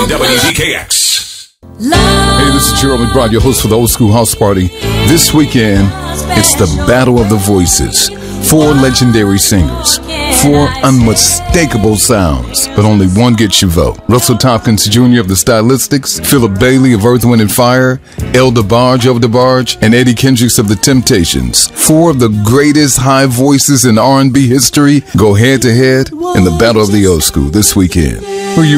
WDKX. Hey, this is Gerald McBride, your host for the Old School House Party. This weekend, it's the Battle of the Voices. 4 legendary singers, 4 unmistakable sounds, but only one gets your vote. Russell Tompkins Jr. of the Stylistics, Philip Bailey of Earth, Wind & Fire, El DeBarge of DeBarge, and Eddie Kendricks of the Temptations. 4 of the greatest high voices in R&B history go head-to-head in the Battle of the Old School this weekend. Who you